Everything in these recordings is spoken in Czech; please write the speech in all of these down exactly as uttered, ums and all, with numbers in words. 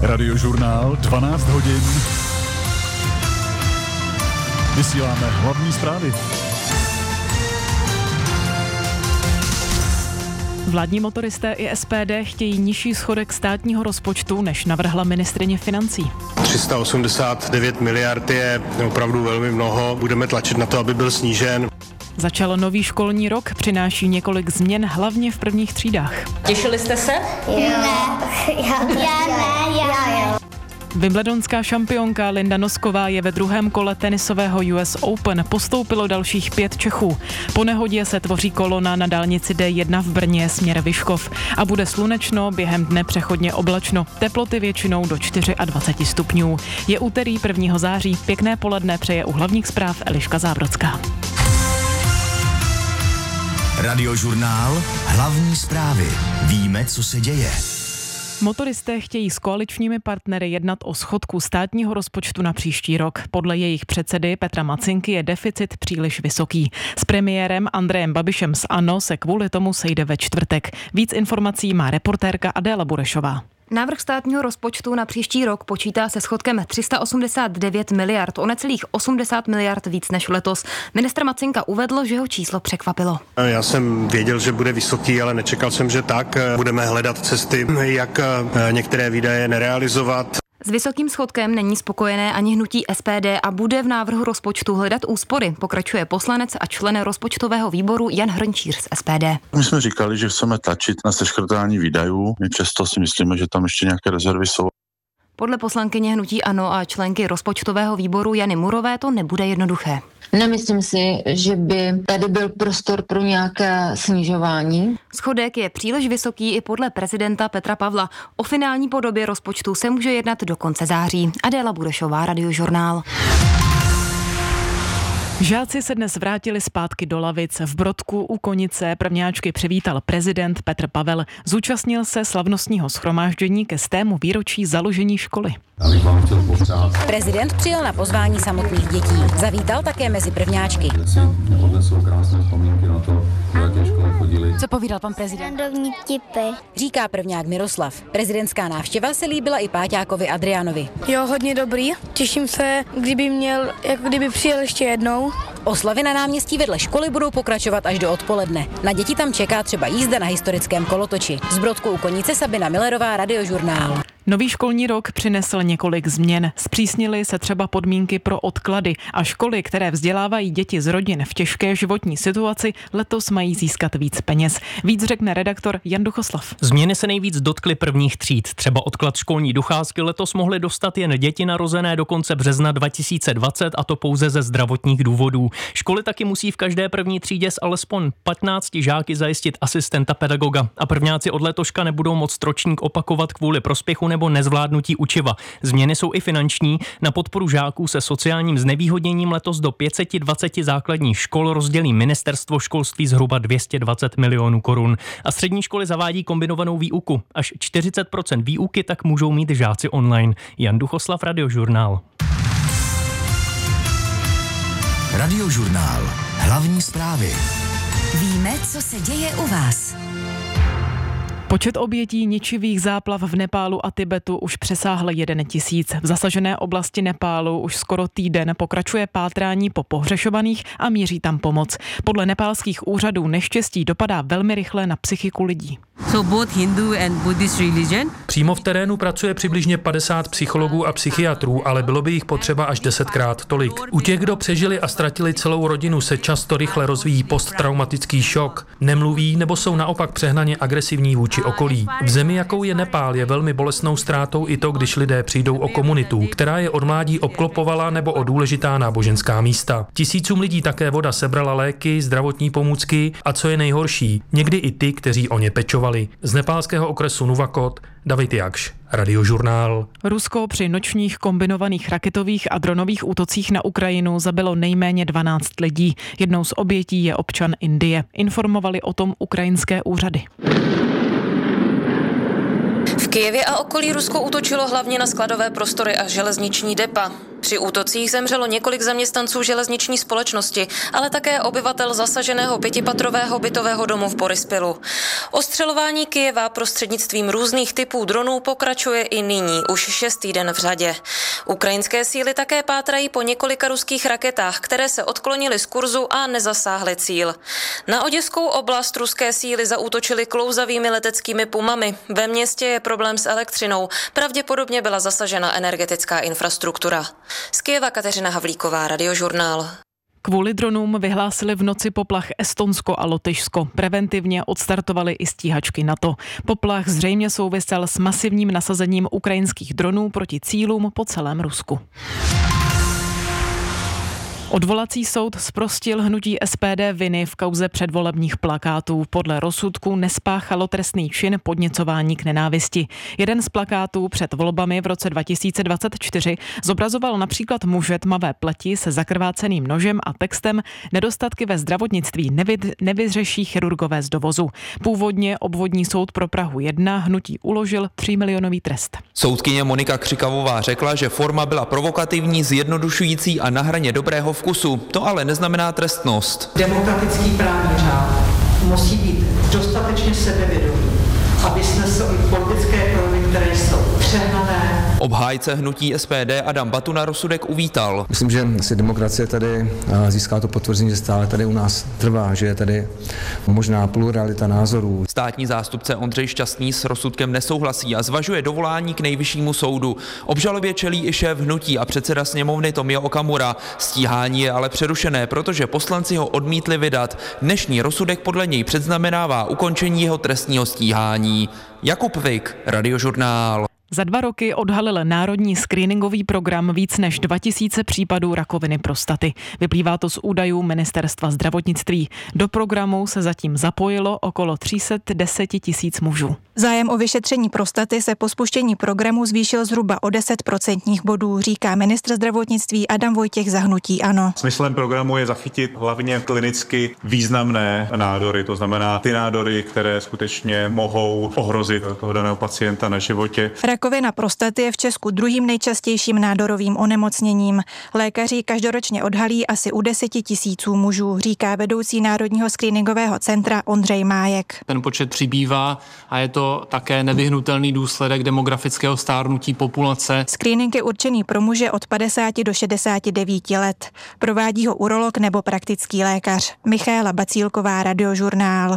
Radiožurnál dvanáct hodin. Vysíláme hlavní zprávy. Vládní motoristé i S P D chtějí nižší schodek státního rozpočtu, než navrhla ministryně financí. tři sta osmdesát devět miliard je opravdu velmi mnoho. Budeme tlačit na to, aby byl snížen. Začal nový školní rok, přináší několik změn, hlavně v prvních třídách. Těšili jste se? Jo. Ne, já ne, já, já jo. Wimbledonská šampionka Linda Nosková je ve druhém kole tenisového U S Open. Postoupilo dalších pět Čechů. Po nehodě se tvoří kolona na dálnici D jedna v Brně směr Vyškov. A bude slunečno, během dne přechodně oblačno. Teploty většinou do dvacet čtyři stupňů. Je úterý prvního září. Pěkné poledne přeje u hlavních zpráv Eliška Zábrodská. Radiožurnál hlavní zprávy. Víme, co se děje. Motoristé chtějí s koaličními partnery jednat o schodku státního rozpočtu na příští rok. Podle jejich předsedy Petra Macinky je deficit příliš vysoký. S premiérem Andrejem Babišem z ANO se kvůli tomu sejde ve čtvrtek. Víc informací má reportérka Adéla Burešová. Návrh státního rozpočtu na příští rok počítá se schodkem tři sta osmdesát devět miliard, o necelých osmdesát miliard víc než letos. Ministr Macinka uvedl, že ho číslo překvapilo. Já jsem věděl, že bude vysoký, ale nečekal jsem, že tak. Budeme hledat cesty, jak některé výdaje nerealizovat. S vysokým schodkem není spokojené ani hnutí S P D a bude v návrhu rozpočtu hledat úspory, pokračuje poslanec a člen rozpočtového výboru Jan Hrnčíř z S P D. My jsme říkali, že chceme tlačit na seškrtání výdajů, my přesto si myslíme, že tam ještě nějaké rezervy jsou. Podle poslankyně hnutí ANO a členky rozpočtového výboru Jany Murové to nebude jednoduché. Nemyslím si, že by tady byl prostor pro nějaké snižování. Schodek je příliš vysoký i podle prezidenta Petra Pavla. O finální podobě rozpočtu se může jednat do konce září. Adéla Burešová, Radiožurnál. Žáci se dnes vrátili zpátky do lavic. V Brodku u Konice prvňáčky přivítal prezident Petr Pavel. Zúčastnil se slavnostního shromáždění ke stému výročí založení školy. Prezident přijel na pozvání samotných dětí. Zavítal také mezi prvňáčky. Co povídal pan prezident? Randovní tipy. Říká prvňák Miroslav. Prezidentská návštěva se líbila i páťákovi Adrianovi. Jo, hodně dobrý. Těším se, kdyby měl, jako kdyby přijel ještě jednou. Oslavy na náměstí vedle školy budou pokračovat až do odpoledne. Na děti tam čeká třeba jízda na historickém kolotoči. Z Brodku u Konice Sabina Millerová, Radiožurnál. Nový školní rok přinesl několik změn. Zpřísnily se třeba podmínky pro odklady a školy, které vzdělávají děti z rodin v těžké životní situaci, letos mají získat víc peněz. Víc řekne redaktor Jan Duchoslav. Změny se nejvíc dotkly prvních tříd. Třeba odklad školní docházky letos mohly dostat jen děti narozené do konce března dva tisíce dvacet, a to pouze ze zdravotních důvodů. Školy taky musí v každé první třídě s alespoň patnácti žáky zajistit asistenta pedagoga a prvňáci od letoška nebudou moct ročník opakovat kvůli prospěchu nebo nezvládnutí učiva. Změny jsou i finanční. Na podporu žáků se sociálním znevýhodněním letos do pět set dvacet základních škol rozdělí ministerstvo školství zhruba dvě stě dvacet milionů korun. A střední školy zavádí kombinovanou výuku. Až čtyřicet procent výuky tak můžou mít žáci online. Jan Duchoslav, Radiožurnál. Radiožurnál. Hlavní zprávy. Víme, co se děje u vás. Počet obětí ničivých záplav v Nepálu a Tibetu už přesáhl jeden tisíc. V zasažené oblasti Nepálu už skoro týden pokračuje pátrání po pohřešovaných a míří tam pomoc. Podle nepálských úřadů neštěstí dopadá velmi rychle na psychiku lidí. So both Hindu and Buddhist religion. Přímo v terénu pracuje přibližně padesát psychologů a psychiatrů, ale bylo by jich potřeba až desetkrát tolik. U těch, kdo přežili a ztratili celou rodinu, se často rychle rozvíjí posttraumatický šok. Nemluví nebo jsou naopak přehnaně agresivní vůči okolí. V zemi, jakou je Nepál, je velmi bolestnou ztrátou i to, když lidé přijdou o komunitu, která je od mládí obklopovala nebo o důležitá náboženská místa. Tisícům lidí také voda sebrala léky, zdravotní pomůcky a co je nejhorší, někdy i ty, kteří o ně pečovali. Z nepálského okresu Nuvakot, David Jakš, Radiožurnál. Rusko při nočních kombinovaných raketových a dronových útocích na Ukrajinu zabilo nejméně dvanáct lidí. Jednou z obětí je občan Indie. Informovali o tom ukrajinské úřady. V Kyjevě a okolí Rusko útočilo hlavně na skladové prostory a železniční depa. Při útocích zemřelo několik zaměstnanců železniční společnosti, ale také obyvatel zasaženého pětipatrového bytového domu v Borispilu. Ostřelování Kyjeva prostřednictvím různých typů dronů pokračuje i nyní, už šestý den v řadě. Ukrajinské síly také pátrají po několika ruských raketách, které se odklonily z kurzu a nezasáhly cíl. Na oděskou oblast ruské síly zaútočily klouzavými leteckými pumami. Ve městě je problém s elektřinou. Pravděpodobně byla zasažena energetická infrastruktura. Z Kyjeva Kateřina Havlíková, Radiožurnál. Kvůli dronům vyhlásili v noci poplach Estonsko a Lotyšsko. Preventivně odstartovali i stíhačky NATO. Poplach zřejmě souvisel s masivním nasazením ukrajinských dronů proti cílům po celém Rusku. Odvolací soud zprostil hnutí S P D viny v kauze předvolebních plakátů. Podle rozsudku nespáchalo trestný čin podněcování k nenávisti. Jeden z plakátů před volbami v roce dva tisíce dvacet čtyři zobrazoval například muže tmavé pleti se zakrváceným nožem a textem Nedostatky ve zdravotnictví nevy, nevyřeší chirurgové z dovozu. Původně obvodní soud pro Prahu jedna hnutí uložil třímilionový trest. Soudkyně Monika Křikavová řekla, že forma byla provokativní, zjednodušující a na hraně dobrého vkusu. To ale neznamená trestnost. Demokratický právní řád musí být dostatečně sebevědomý, aby snesl i politické projevy, které jsou přehnané. Obhájce hnutí S P D Adam Batuna rozsudek uvítal. Myslím, že si demokracie tady získá to potvrzení, že stále tady u nás trvá, že je tady možná pluralita názorů. Státní zástupce Ondřej Šťastný s rozsudkem nesouhlasí a zvažuje dovolání k nejvyššímu soudu. Obžalobě čelí i šéf hnutí a předseda sněmovny Tomio Okamura. Stíhání je ale přerušené, protože poslanci ho odmítli vydat. Dnešní rozsudek podle něj předznamenává ukončení jeho trestního stíhání. Jakub Vik, Radiožurnál. Za dva roky odhalil národní screeningový program víc než dva tisíce případů rakoviny prostaty. Vyplývá to z údajů Ministerstva zdravotnictví. Do programu se zatím zapojilo okolo tři sta deset tisíc mužů. Zájem o vyšetření prostaty se po spuštění programu zvýšil zhruba o deset procentních bodů, říká ministr zdravotnictví Adam Vojtěch za hnutí ANO. Smyslem programu je zachytit hlavně klinicky významné nádory, to znamená ty nádory, které skutečně mohou ohrozit toho daného pacienta na životě. Rakovina prostaty je v Česku druhým nejčastějším nádorovým onemocněním. Lékaři každoročně odhalí asi u deseti tisíců mužů, říká vedoucí Národního screeningového centra Ondřej Májek. Ten počet přibývá a je to také nevyhnutelný důsledek demografického stárnutí populace. Screening je určený pro muže od padesáti do šedesáti devíti let. Provádí ho urolog nebo praktický lékař. Michaela Bacílková, Radiožurnál.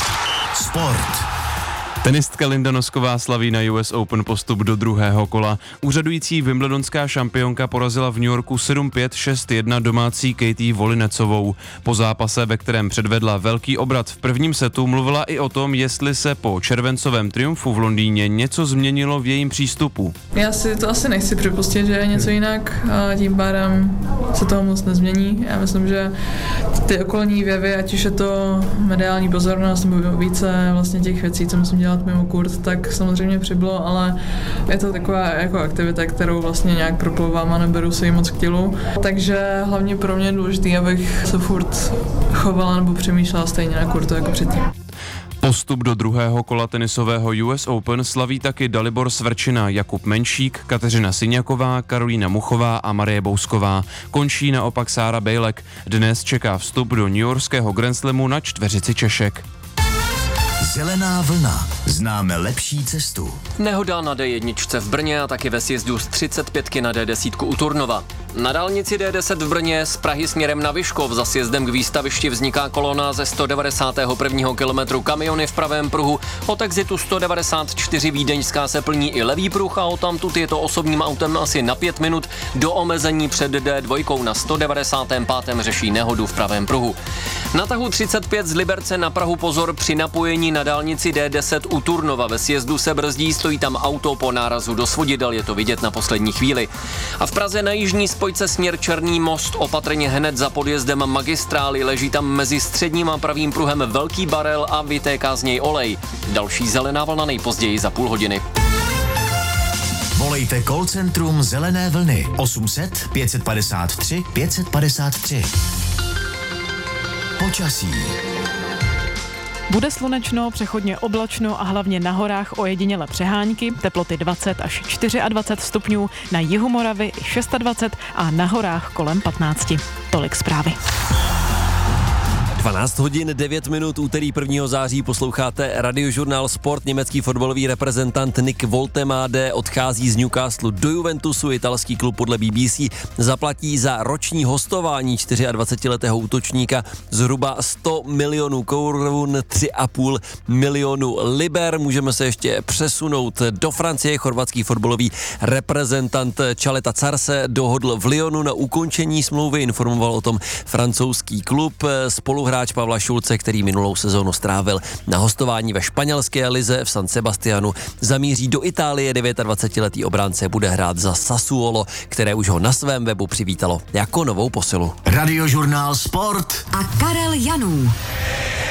Sport. Tenistka Linda Nosková slaví na U S Open postup do druhého kola. Úřadující wimbledonská šampionka porazila v New Yorku sedm pět šest jedna domácí Katie Volinecovou. Po zápase, ve kterém předvedla velký obrat v prvním setu, mluvila i o tom, jestli se po červencovém triumfu v Londýně něco změnilo v jejím přístupu. Já si to asi nechci připustit, že je něco jinak a tím pádem se toho moc nezmění. Já myslím, že ty okolní věvy, ať už je to mediální pozornost nebo více vlastně těch věcí, co musím dělat mimo kurt, tak samozřejmě přibylo, ale je to taková jako aktivita, kterou vlastně nějak proplouvám a neberu se jí moc k tělu. Takže hlavně pro mě je důležité, abych se furt chovala nebo přemýšlela stejně na kurtu jako předtím. Postup do druhého kola tenisového U S Open slaví taky Dalibor Svrčina, Jakub Menšík, Kateřina Syňaková, Karolína Muchová a Marie Bousková. Končí naopak Sára Bejlek. Dnes čeká vstup do newyorského Grand Slamu na čtveřici Češek. Zelená vlna. Známe lepší cestu. Nehoda na D jedna v Brně a taky ve sjezdu z třicet pět na D deset u Turnova. Na dálnici D deset v Brně z Prahy směrem na Vyškov za sjezdem k výstavišti vzniká kolona ze sto devadesátého prvního kilometru, kamiony v pravém pruhu. Od exitu sto devadesát čtyři Vídeňská se plní i levý pruh a odtamtud je to osobním autem asi na pět minut. Do omezení před D dva na sto devadesátém pátém řeší nehodu v pravém pruhu. Na tahu třicet pět z Liberce na Prahu pozor při napojení na dálnici D deset u Turnova. Ve sjezdu se brzdí, stojí tam auto po nárazu do svodidel, je to vidět na poslední chvíli. A v Praze na jižní spojce směr Černý most, opatrně hned za podjezdem magistrály, leží tam mezi středním a pravým pruhem velký barel a vytéká z něj olej. Další zelená vlna nejpozději za půl hodiny. Volejte call centrum Zelené vlny osm set pět padesát tři pět padesát tři. Počasí. Bude slunečno, přechodně oblačno a hlavně na horách ojediněle přehánky, teploty dvacet až dvacet čtyři stupňů, na jihu Moravy i dvacet šest a na horách kolem patnáct. Tolik zprávy. dvanáct hodin devět minut, úterý prvního září, posloucháte Radiožurnál Sport. Německý fotbalový reprezentant Nick Woltemade odchází z Newcastlu do Juventusu. Italský klub podle B B C zaplatí za roční hostování dvacetičtyřletého útočníka zhruba sto milionů korun, tři a půl milionu liber. Můžeme se ještě přesunout do Francie. Chorvatský fotbalový reprezentant Chaleta Car se dohodl v Lyonu na ukončení smlouvy, informoval o tom francouzský klub. Spoluhráč Pavla Šulce, který minulou sezónu strávil na hostování ve španělské lize v San Sebastianu, zamíří do Itálie. dvacetidevítiletý obránce bude hrát za Sassuolo, které už ho na svém webu přivítalo jako novou posilu. Radiožurnál Sport a Karel Janů.